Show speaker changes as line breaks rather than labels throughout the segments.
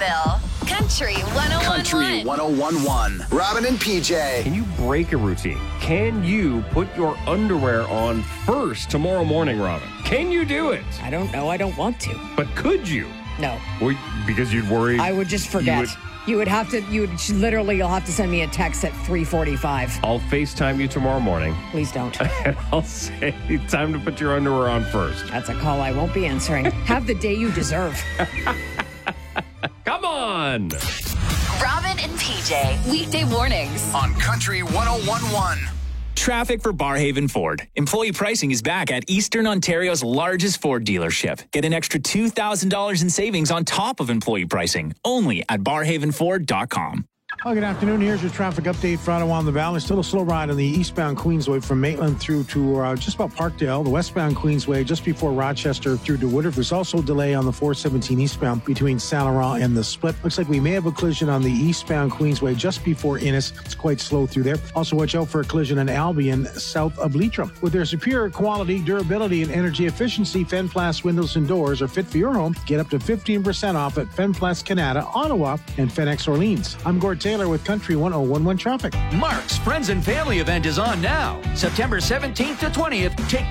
Marksville. Country 101.1.
Country 101.1. Robin and PJ.
Can you break a routine? Can you put your underwear on first tomorrow morning, Robin? Can you do it?
I don't know. I don't want to.
But could you?
No.
Because you'd worry.
I would just forget. You'll have to send me a text at 3:45.
I'll FaceTime you tomorrow morning.
Please don't.
And I'll say, time to put your underwear on first.
That's a call I won't be answering. Have the day you deserve.
Come on.
Robin and PJ, weekday mornings.
On Country 101.1.
Traffic for Barrhaven Ford. Employee pricing is back at Eastern Ontario's largest Ford dealership. Get an extra $2,000 in savings on top of employee pricing, only at barrhavenford.com.
Well, good afternoon. Here's your traffic update for Ottawa and the Valley. Still a slow ride on the eastbound Queensway from Maitland through to just about Parkdale. The westbound Queensway just before Rochester through to Woodruff. There's also a delay on the 417 eastbound between Saint Laurent and the Split. Looks like we may have a collision on the eastbound Queensway just before Innis. It's quite slow through there. Also watch out for a collision in Albion south of Leitrim. With their superior quality, durability, and energy efficiency, Fenplast windows and doors are fit for your home. Get up to 15% off at Fenplast Canada, Ottawa, and Fenex Orleans. I'm Gord Taylor with Country 101.1 Traffic.
Mark's Friends and Family event is on now. September 17th to 20th, take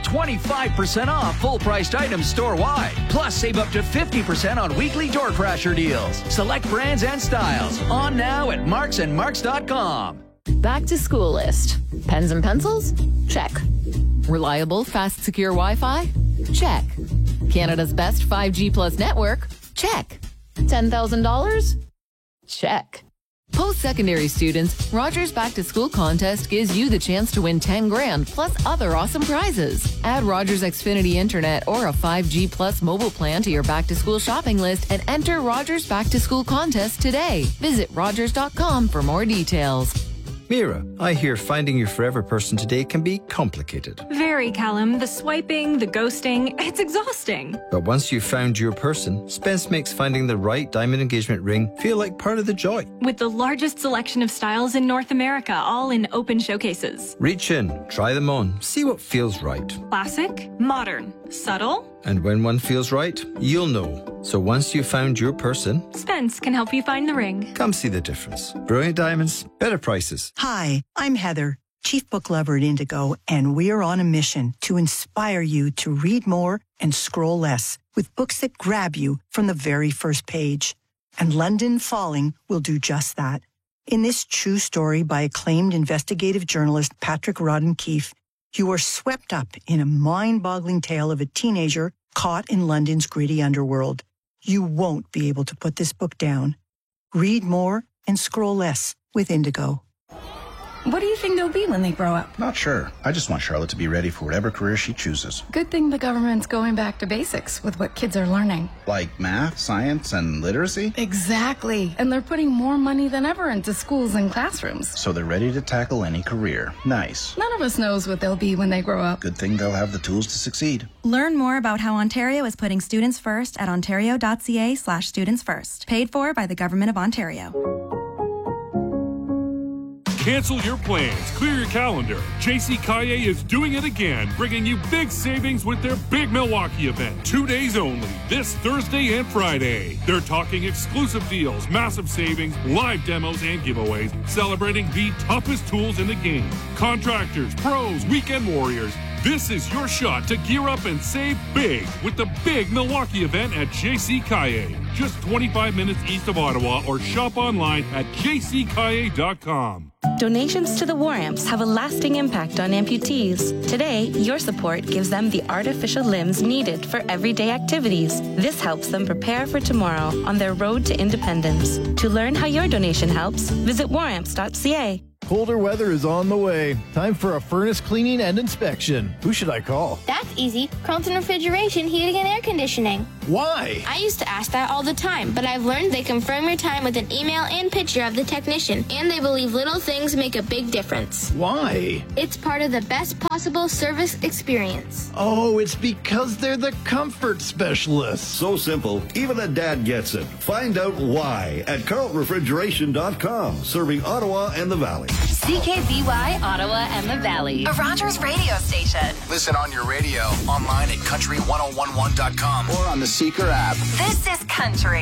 25% off full-priced items store-wide. Plus, save up to 50% on weekly door crasher deals. Select brands and styles. On now at marksandmarks.com.
Back to school list. Pens and pencils? Check. Reliable, fast, secure Wi-Fi? Check. Canada's best 5G plus network? Check. $10,000? Check. Post-secondary students, Rogers Back to School contest gives you the chance to win 10 grand plus other awesome prizes. Add Rogers Xfinity Internet or a 5G plus mobile plan to your back to school shopping list and enter Rogers Back to School contest today. Visit Rogers.com for more details.
Mira, I hear finding your forever person today can be complicated.
Very, Callum. The swiping, the ghosting, it's exhausting.
But once you've found your person, Spence makes finding the right diamond engagement ring feel like part of the joy.
With the largest selection of styles in North America, all in open showcases.
Reach in, try them on, see what feels right.
Classic, modern, subtle.
And when one feels right, you'll know. So once you've found your person,
Spence can help you find the ring.
Come see the difference. Brilliant diamonds, better prices.
Hi, I'm Heather, Chief Book Lover at Indigo, and we are on a mission to inspire you to read more and scroll less with books that grab you from the very first page. And London Falling will do just that. In this true story by acclaimed investigative journalist Patrick Rodden-Keefe, you are swept up in a mind-boggling tale of a teenager caught in London's gritty underworld. You won't be able to put this book down. Read more and scroll less with Indigo.
What do you think they'll be when they grow up?
Not sure. I just want Charlotte to be ready for whatever career she chooses.
Good thing the government's going back to basics with what kids are learning.
Like math, science, and literacy?
Exactly. And they're putting more money than ever into schools and classrooms.
So they're ready to tackle any career. Nice.
None of us knows what they'll be when they grow up.
Good thing they'll have the tools to succeed.
Learn more about how Ontario is putting students first at ontario.ca/studentsfirst. Paid for by the Government of Ontario.
Cancel your plans. Clear your calendar. JC Caillet is doing it again, bringing you big savings with their Big Milwaukee event. 2 days only, this Thursday and Friday. They're talking exclusive deals, massive savings, live demos, and giveaways, celebrating the toughest tools in the game. Contractors, pros, weekend warriors. This is your shot to gear up and save big with the Big Milwaukee event at JC Caillet. Just 25 minutes east of Ottawa, or shop online at jccaillet.com.
Donations to the War Amps have a lasting impact on amputees. Today, your support gives them the artificial limbs needed for everyday activities. This helps them prepare for tomorrow on their road to independence. To learn how your donation helps, visit waramps.ca.
Colder weather is on the way. Time for a furnace cleaning and inspection. Who should I call?
That's easy. Carlton Refrigeration, Heating and Air Conditioning.
Why?
I used to ask that all the time, but I've learned they confirm your time with an email and picture of the technician, and they believe little things make a big difference.
Why?
It's part of the best possible service experience.
Oh, it's because they're the comfort specialists.
So simple, even a dad gets it. Find out why at carltonrefrigeration.com, serving Ottawa and the Valley.
CKVY, Ottawa and the Valley. A Rogers radio station.
Listen on your radio, online at country1011.com, or on the Seeker app.
This is Country